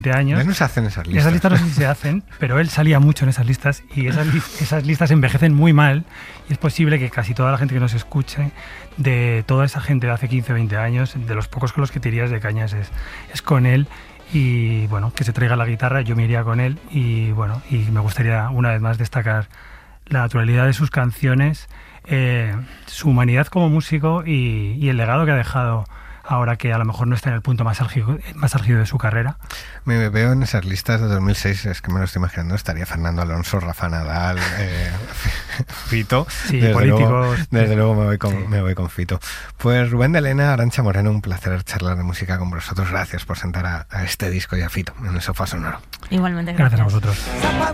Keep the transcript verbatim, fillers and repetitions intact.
años. Ya no se hacen esas listas. Esas listas no sé si se hacen, pero él salía mucho en esas listas y esas, li- esas listas envejecen muy mal y es posible que casi toda la gente que nos escuche, de toda esa gente de hace quince o veinte años, de los pocos con los que te irías de cañas es, es con él y bueno, que se traiga la guitarra, yo me iría con él y bueno, y me gustaría una vez más destacar la naturalidad de sus canciones, eh, su humanidad como músico y, y el legado que ha dejado ahora que a lo mejor no está en el punto más álgido, más álgido de su carrera. Me veo en esas listas de dos mil seis, es que me lo estoy imaginando, estaría Fernando Alonso, Rafa Nadal, eh, Fito. Sí, desde políticos. Luego, desde luego me voy, con, Sí. me voy con Fito. Pues Rubén de Lena, Arantxa Moreno, un placer charlar de música con vosotros. Gracias por sentar a, a este disco y a Fito en el sofá sonoro. Igualmente, Gracias gracias. a vosotros.